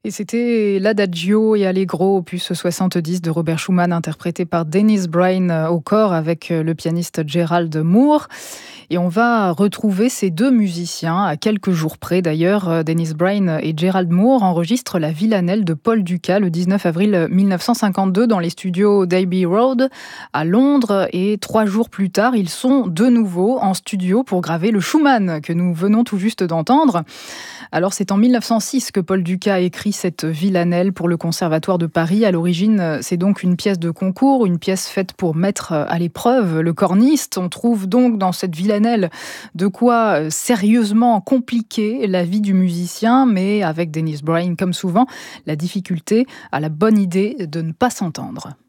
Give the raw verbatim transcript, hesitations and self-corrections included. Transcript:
Et c'était l'Adagio et Allegro, opus soixante-dix de Robert Schumann, interprété par Dennis Bryan au corps avec le pianiste Gerald Moore. Et on va retrouver ces deux musiciens, à quelques jours près d'ailleurs. Dennis Bryan et Gerald Moore enregistrent la villanelle de Paul Dukas le dix-neuf avril mille neuf cent cinquante-deux dans les studios d'Abbey Road à Londres. Et trois jours plus tard, ils sont de nouveau en studio pour graver le Schumann que nous venons tout juste d'entendre. Alors c'est en mille neuf cent six que Paul Dukas a écrit cette villanelle pour le Conservatoire de Paris. À l'origine, c'est donc une pièce de concours, une pièce faite pour mettre à l'épreuve le corniste. On trouve donc dans cette villanelle de quoi sérieusement compliquer la vie du musicien, mais avec Dennis Bryan, comme souvent, la difficulté à la bonne idée de ne pas s'entendre.